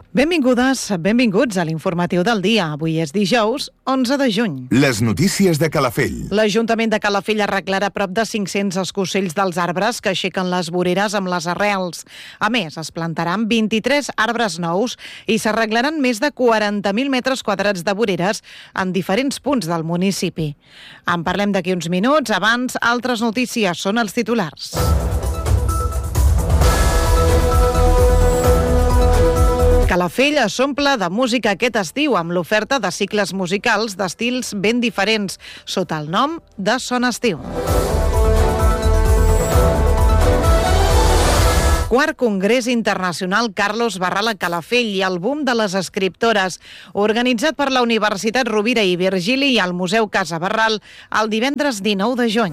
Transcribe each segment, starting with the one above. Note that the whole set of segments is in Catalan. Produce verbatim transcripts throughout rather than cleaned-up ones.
Benvingudes, benvinguts a l'informatiu del dia. Avui és dijous, onze de juny. Les notícies de Calafell. L'Ajuntament de Calafell arreglarà prop de cinc-cents escocells dels arbres que aixequen les voreres amb les arrels. A més, es plantaran vint-i-tres arbres nous i s'arreglaran més de quaranta mil metres quadrats de voreres en diferents punts del municipi. En parlem d'aquí uns minuts. Abans, altres notícies són els titulars. Calafell s'omple de música aquest estiu amb l'oferta de cicles musicals d'estils ben diferents, sota el nom de Son Estiu. Quart Congrés Internacional Carlos Barral a Calafell i el boom de les escriptores, organitzat per la Universitat Rovira i Virgili i el Museu Casa Barral el divendres dinou de juny.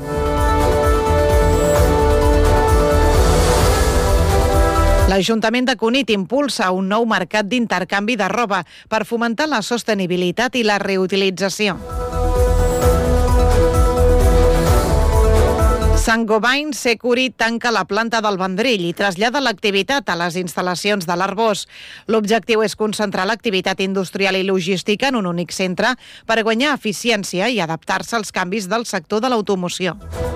L'Ajuntament de Cunit impulsa un nou mercat d'intercanvi de roba per fomentar la sostenibilitat i la reutilització. Saint-Gobain Securi tanca la planta del Vendrell i trasllada l'activitat a les instal·lacions de l'Arbós. L'objectiu és concentrar l'activitat industrial i logística en un únic centre per guanyar eficiència i adaptar-se als canvis del sector de l'automoció.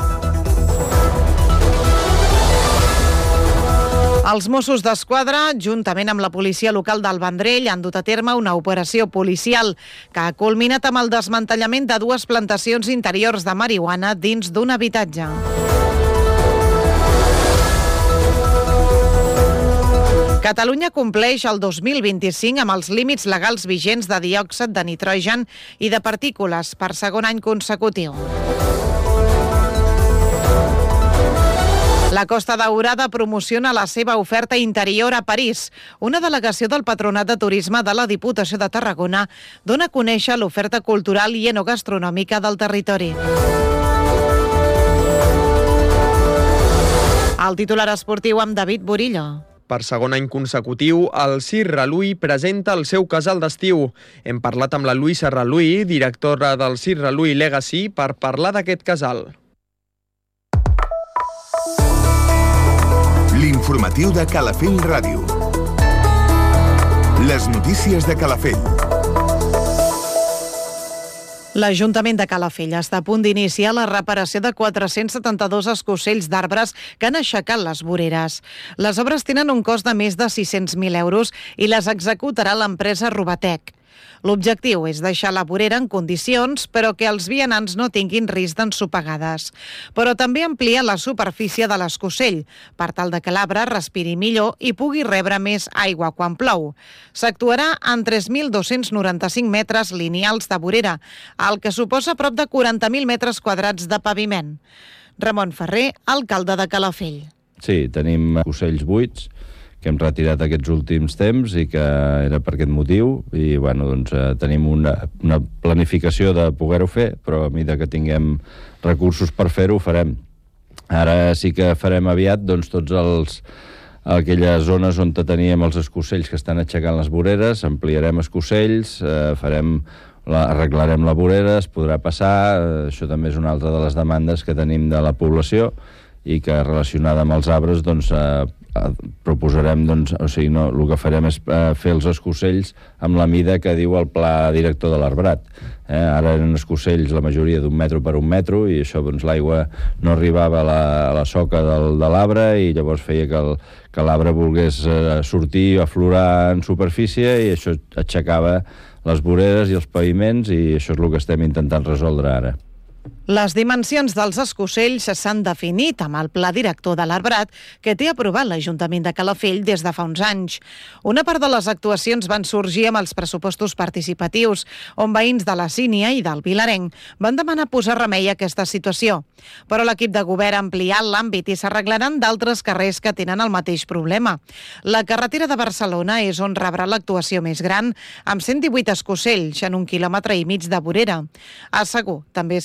Els Mossos d'Esquadra, juntament amb la policia local del Vendrell, han dut a terme una operació policial que ha culminat amb el desmantellament de dues plantacions interiors de marihuana dins d'un habitatge. Catalunya compleix el dos mil vint-i-cinc amb els límits legals vigents de diòxid de nitrogen i de partícules per segon any consecutiu. La Costa Daurada promociona la seva oferta interior a París. Una delegació del Patronat de Turisme de la Diputació de Tarragona dona a conèixer l'oferta cultural i enogastronòmica del territori. El titular esportiu amb David Burillo. Per segon any consecutiu, el Circ Reluí presenta el seu casal d'estiu. Hem parlat amb la Luisa Reluí, directora del Circ Reluí Legacy, per parlar d'aquest casal. L'informatiu de Calafell Ràdio. Les notícies de Calafell. L'Ajuntament de Calafell està a punt d'iniciar la reparació de quatre-cents setanta-dos escocells d'arbres que han aixecat les voreres. Les obres tenen un cost de més de sis-cents mil euros i les executarà l'empresa Rubatec. L'objectiu és deixar la vorera en condicions, però que els vianants no tinguin risc d'ensopegades. Però també ampliar la superfície de l'escocell, per tal de que l'arbre respiri millor i pugui rebre més aigua quan plou. S'actuarà en tres mil dos-cents noranta-cinc metres lineals de vorera, el que suposa prop de quaranta mil metres quadrats de paviment. Ramon Ferrer, alcalde de Calafell. Sí, tenim ocells buits que hem retirat aquests últims temps i que era per aquest motiu i bueno, doncs, eh, tenim una, una planificació de poder-ho fer, però a mesura que tinguem recursos per fer-ho, ho farem. Ara sí que farem aviat doncs, tots els aquelles zones on teníem els escocells que estan aixecant les voreres, ampliarem escocells, eh, farem la, arreglarem la vorera, es podrà passar, eh, això també és una altra de les demandes que tenim de la població i que relacionada amb els arbres doncs, eh, proposarem, doncs, o sigui, no, el que farem és eh, fer els escocells amb la mida que diu el pla director de l'arbrat. Eh? Ara eren escocells la majoria d'un metro per un metro i això, doncs, l'aigua no arribava a la, a la soca del, de l'arbre i llavors feia que el, que l'arbre volgués eh, sortir, aflorar en superfície i això aixecava les voreres i els paviments i això és el que estem intentant resoldre ara. Les dimensions dels escocells s'han definit amb el pla director de l'arbrat que té aprovat l'Ajuntament de Calafell des de fa uns anys. Una part de les actuacions van sorgir amb els pressupostos participatius, on veïns de la Sínia i del Vilarenc van demanar posar remei a aquesta situació. Però l'equip de govern ha ampliat l'àmbit i s'arreglaran d'altres carrers que tenen el mateix problema. La carretera de Barcelona és on rebrà l'actuació més gran, amb cent divuit escocells en un quilòmetre i mig de vorera. A Segur també s'actuarà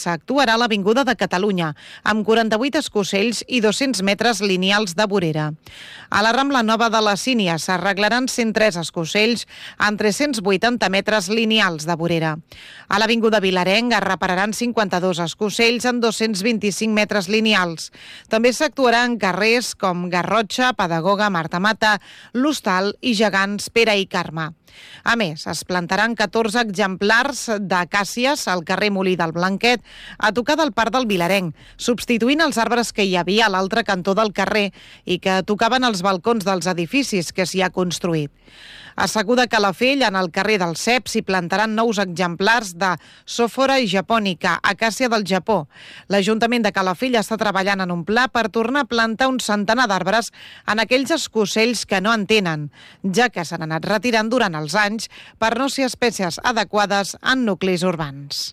renovarà l'Avinguda de Catalunya, amb quaranta-vuit escocells i dos-cents metres lineals de vorera. A la Rambla Nova de la Sínia s'arreglaran cent tres escocells amb tres-cents vuitanta metres lineals de vorera. A l'Avinguda Vilarenc es repararan cinquanta-dos escocells amb dos-cents vint-i-cinc metres lineals. També s'actuarà en carrers com Garrotxa, Pedagoga, Marta Mata, l'Hostal i Gegants Pere i Carme. A més, es plantaran catorze exemplars d'acàcies al carrer Molí del Blanquet, a tocar del Parc del Vilarenc, substituint els arbres que hi havia a l'altre cantó del carrer i que tocaven els balcons dels edificis que s'hi ha construït. A Segur de Calafell, en el carrer del Cep, s'hi plantaran nous exemplars de Sophora japònica, acàcia del Japó. L'Ajuntament de Calafell està treballant en un pla per tornar a plantar un centenar d'arbres en aquells escocells que no en tenen, ja que s'han anat retirant durant els anys per no ser espècies adequades en nuclis urbans.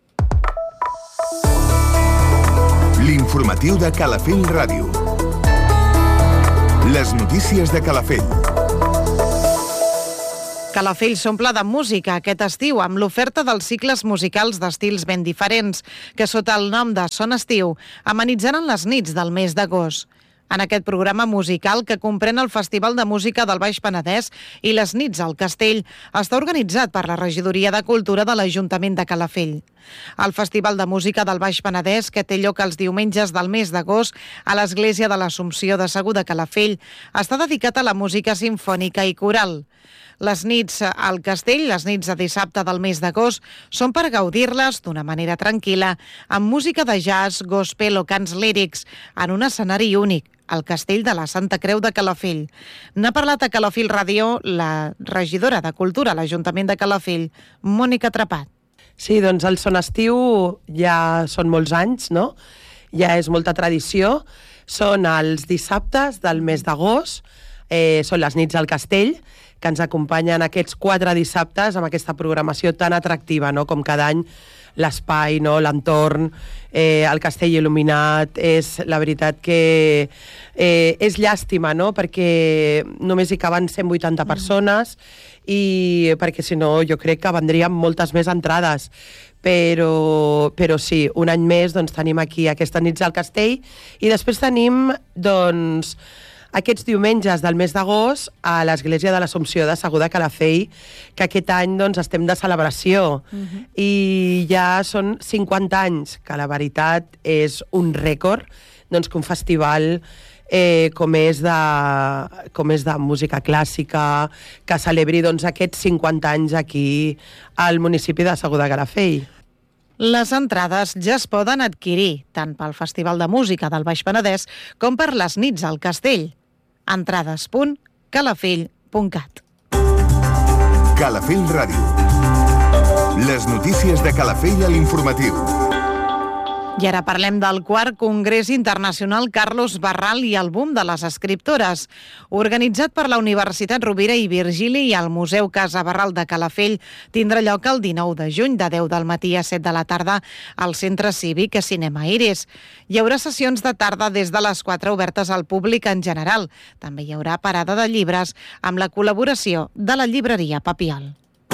L'informatiu de Calafell Ràdio. Les notícies de Calafell. Calafell s'omple de música aquest estiu amb l'oferta dels cicles musicals d'estils ben diferents, que sota el nom de Son Estiu amenitzaran les nits del mes d'agost. En aquest programa musical, que comprèn el Festival de Música del Baix Penedès i les nits al Castell, està organitzat per la Regidoria de Cultura de l'Ajuntament de Calafell. El Festival de Música del Baix Penedès, que té lloc els diumenges del mes d'agost a l'Església de l'Assumpció de Segur de Calafell, està dedicat a la música simfònica i coral. Les nits al Castell, les nits de dissabte del mes d'agost, són per gaudir-les d'una manera tranquil·la, amb música de jazz, gospel o cants lírics, en un escenari únic, al Castell de la Santa Creu de Calafell. N'ha parlat a Calafell Ràdio la regidora de Cultura a l'Ajuntament de Calafell, Mònica Trepat. Sí, doncs el Son Estiu ja són molts anys, no? Ja és molta tradició. Són els dissabtes del mes d'agost, eh, són les nits al Castell, que ens acompanyen aquests quatre dissabtes amb aquesta programació tan atractiva, no? Com cada any l'espai, no? L'entorn, eh, el castell il·luminat, és la veritat que eh, és llàstima, no? Perquè només hi caben cent vuitanta persones i perquè si no jo crec que vendrien moltes més entrades. Però, però sí, un any més doncs, tenim aquí aquestes nits al castell i després tenim doncs, aquests diumenges del mes d'agost a l'Església de l'Assumpció de Segur de Calafell, que aquest any doncs, estem de celebració. Uh-huh. I ja són cinquanta anys, que la veritat és un rècord, doncs, que un festival eh, com, és de, com és de música clàssica, que celebri doncs, aquests cinquanta anys aquí al municipi de Segur de Calafell. Les entrades ja es poden adquirir, tant pel Festival de Música del Baix Penedès com per les nits al Castell. entrades punt calafell punt cat. Calafell Ràdio. Les notícies de Calafell a l'informatiu. I ara parlem del quart Congrés Internacional Carlos Barral i el boom de les escriptores. Organitzat per la Universitat Rovira i Virgili i el Museu Casa Barral de Calafell, tindrà lloc el dinou de juny de deu del matí a set de la tarda al Centre Cívic a Cinema Iris. Hi haurà sessions de tarda des de les quatre obertes al públic en general. També hi haurà parada de llibres amb la col·laboració de la llibreria Papiol.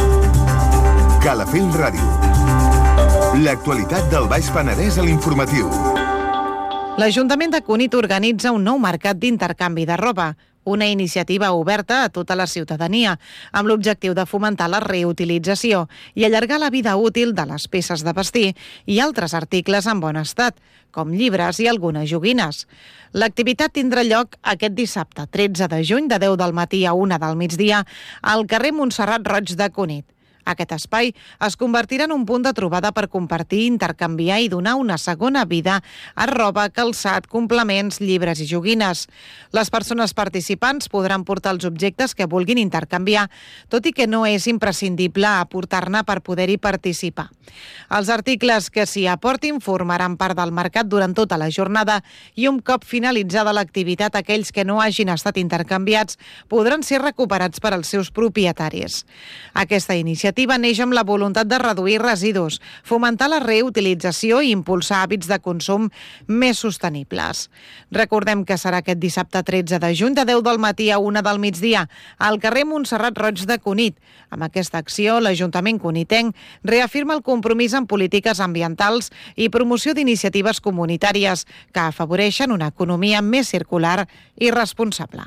Calafell Ràdio. L'actualitat del Baix Penedès a l'informatiu. L'Ajuntament de Cunit organitza un nou mercat d'intercanvi de roba, una iniciativa oberta a tota la ciutadania, amb l'objectiu de fomentar la reutilització i allargar la vida útil de les peces de vestir i altres articles en bon estat, com llibres i algunes joguines. L'activitat tindrà lloc aquest dissabte, tretze de juny, de deu del matí a una del migdia, al carrer Montserrat Roig de Cunit. Aquest espai es convertirà en un punt de trobada per compartir, intercanviar i donar una segona vida a roba, calçat, complements, llibres i joguines. Les persones participants podran portar els objectes que vulguin intercanviar, tot i que no és imprescindible aportar-ne per poder-hi participar. Els articles que s'hi aportin formaran part del mercat durant tota la jornada i un cop finalitzada l'activitat, aquells que no hagin estat intercanviats podran ser recuperats per als seus propietaris. Aquesta iniciativa iniciativa neix amb la voluntat de reduir residus, fomentar la reutilització i impulsar hàbits de consum més sostenibles. Recordem que serà aquest dissabte tretze de juny de deu del matí a una del migdia al carrer Montserrat Roig de Cunit. Amb aquesta acció, l'Ajuntament cunitenc reafirma el compromís en polítiques ambientals i promoció d'iniciatives comunitàries que afavoreixen una economia més circular i responsable.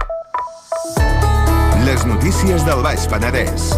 Les notícies del Baix Penedès.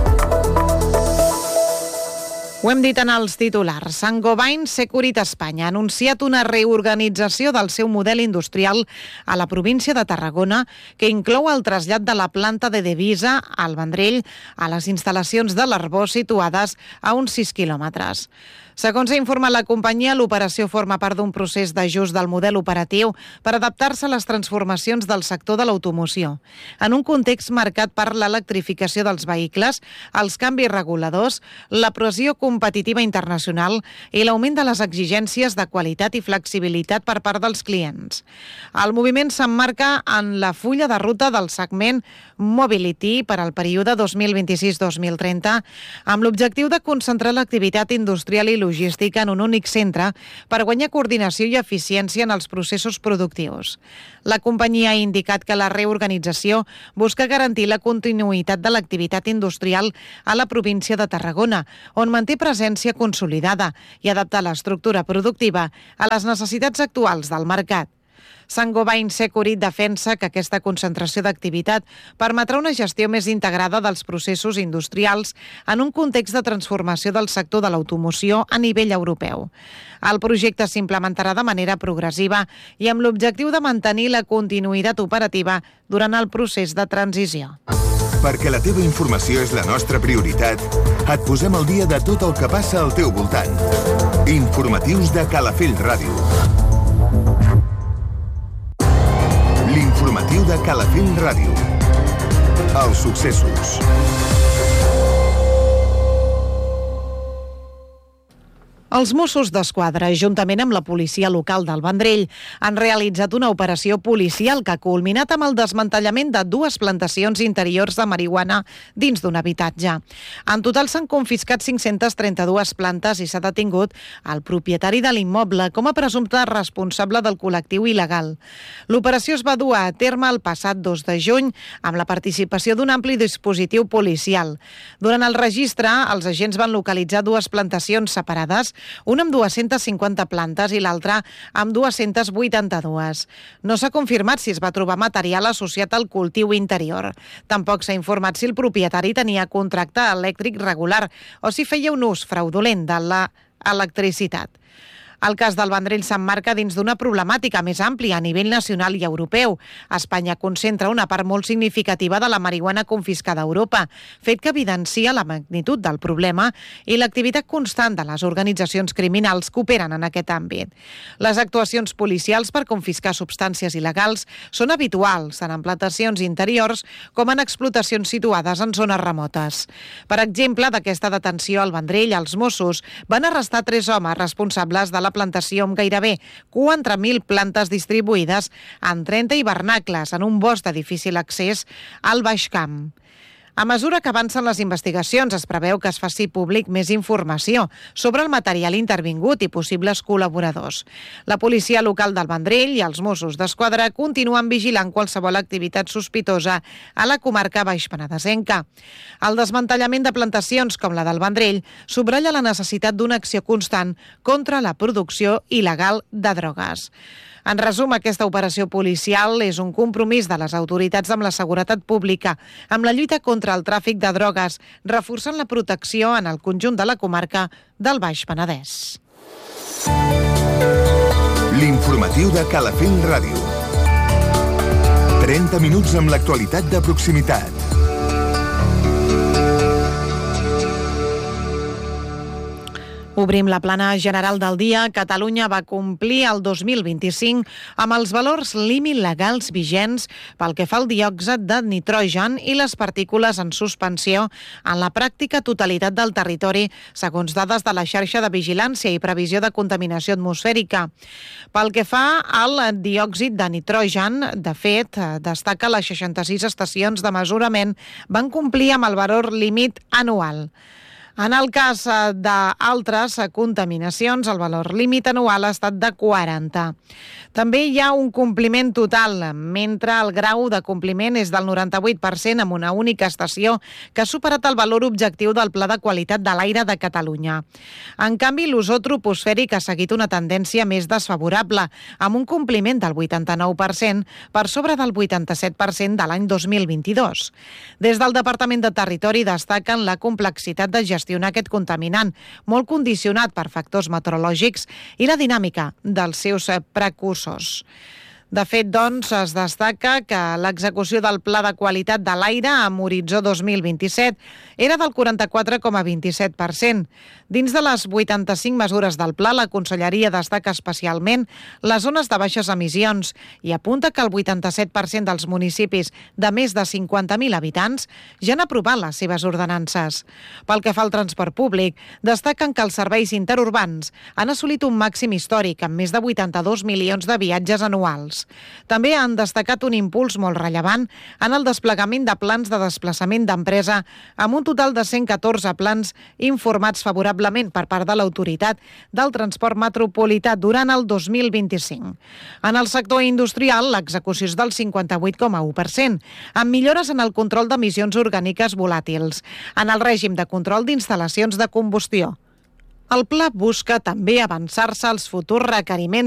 Ho hem dit en els titulars. Saint-Gobain Securit Espanya ha anunciat una reorganització del seu model industrial a la província de Tarragona que inclou el trasllat de la planta de Devisa al Vendrell a les instal·lacions de l'Arbós situades a uns sis quilòmetres. Segons ha informat la companyia, l'operació forma part d'un procés d'ajust del model operatiu per adaptar-se a les transformacions del sector de l'automoció. En un context marcat per l'electrificació dels vehicles, els canvis reguladors, la pressió competitiva internacional i l'augment de les exigències de qualitat i flexibilitat per part dels clients. El moviment s'emmarca en la fulla de ruta del segment Mobility per al període dos mil vint-i-sis dos mil trenta, amb l'objectiu de concentrar l'activitat industrial i logística en un únic centre per guanyar coordinació i eficiència en els processos productius. La companyia ha indicat que la reorganització busca garantir la continuïtat de l'activitat industrial a la província de Tarragona, on manté presència consolidada i adaptar l'estructura productiva a les necessitats actuals del mercat. Saint-Gobain Securit defensa que aquesta concentració d'activitat permetrà una gestió més integrada dels processos industrials en un context de transformació del sector de l'automoció a nivell europeu. El projecte s'implementarà de manera progressiva i amb l'objectiu de mantenir la continuïtat operativa durant el procés de transició. Perquè la teva informació és la nostra prioritat, et posem al dia de tot el que passa al teu voltant. Informatius de Calafell Ràdio. L'informatiu de Calafell Ràdio. Els successos. Els Mossos d'Esquadra, juntament amb la policia local del Vendrell, han realitzat una operació policial que ha culminat amb el desmantellament de dues plantacions interiors de marihuana dins d'un habitatge. En total s'han confiscat cinc-centes trenta-dues plantes i s'ha detingut el propietari de l'immoble com a presumpte responsable del col·lectiu il·legal. L'operació es va dur a terme el passat dos de juny amb la participació d'un ampli dispositiu policial. Durant el registre, els agents van localitzar dues plantacions separades, una amb dues-centes cinquanta plantes i l'altra amb dues-centes vuitanta-dues. No s'ha confirmat si es va trobar material associat al cultiu interior. Tampoc s'ha informat si el propietari tenia contracte elèctric regular o si feia un ús fraudulent de l'electricitat. El cas del Vendrell s'emmarca dins d'una problemàtica més àmplia a nivell nacional i europeu. Espanya concentra una part molt significativa de la marihuana confiscada a Europa, fet que evidencia la magnitud del problema i l'activitat constant de les organitzacions criminals que operen en aquest àmbit. Les actuacions policials per confiscar substàncies il·legals són habituals tant en plantacions interiors com en explotacions situades en zones remotes. Per exemple, d'aquesta detenció al Vendrell, els Mossos van arrestar tres homes responsables de la plantació amb gairebé quatre mil plantes distribuïdes en trenta hivernacles en un bosc de difícil accés al Baix Camp. A mesura que avancen les investigacions, es preveu que es faci públic més informació sobre el material intervingut i possibles col·laboradors. La policia local del Vendrell i els Mossos d'Esquadra continuen vigilant qualsevol activitat sospitosa a la comarca baixpenedesenca. El desmantellament de plantacions com la del Vendrell subratlla la necessitat d'una acció constant contra la producció il·legal de drogues. En resum, aquesta operació policial és un compromís de les autoritats amb la seguretat pública, amb la lluita contra el tràfic de drogues, reforçant la protecció en el conjunt de la comarca del Baix Penedès. L'informatiu de Calafell Ràdio. trenta minuts amb l'actualitat de proximitat. Obrim la plana general del dia. Catalunya va complir el dos mil vint-i-cinc amb els valors límit legals vigents pel que fa al diòxid de nitrogen i les partícules en suspensió en la pràctica totalitat del territori, segons dades de la xarxa de vigilància i previsió de contaminació atmosfèrica. Pel que fa al diòxid de nitrogen, de fet, destaca les seixanta-sis estacions de mesurament van complir amb el valor límit anual. En el cas d'altres contaminacions, el valor límit anual ha estat de quaranta. També hi ha un compliment total, mentre el grau de compliment és del noranta-vuit per cent amb una única estació que ha superat el valor objectiu del Pla de Qualitat de l'Aire de Catalunya. En canvi, l'ozó troposfèric ha seguit una tendència més desfavorable, amb un compliment del vuitanta-nou per cent per sobre del vuitanta-set per cent de l'any dos mil vint-i-dos. Des del Departament de Territori destaquen la complexitat de gestió gestionar aquest contaminant, molt condicionat per factors meteorològics i la dinàmica dels seus precursors. De fet, doncs, es destaca que l'execució del Pla de Qualitat de l'Aire amb horitzó dos mil vint-i-set era del quaranta-quatre coma vint-i-set per cent. Dins de les vuitanta-cinc mesures del pla, la Conselleria destaca especialment les zones de baixes emissions i apunta que el vuitanta-set per cent dels municipis de més de cinquanta mil habitants ja han aprovat les seves ordenances. Pel que fa al transport públic, destaquen que els serveis interurbans han assolit un màxim històric amb més de vuitanta-dos milions de viatges anuals. També han destacat un impuls molt rellevant en el desplegament de plans de desplaçament d'empresa amb un total de cent catorze plans informats favorablement per part de l'autoritat del transport metropolità durant el dos mil vint-i-cinc. En el sector industrial, l'execució és del cinquanta-vuit coma u per cent, amb millores en el control d'emissions orgàniques volàtils, en el règim de control d'instal·lacions de combustió. El pla busca també avançar-se als futurs requeriments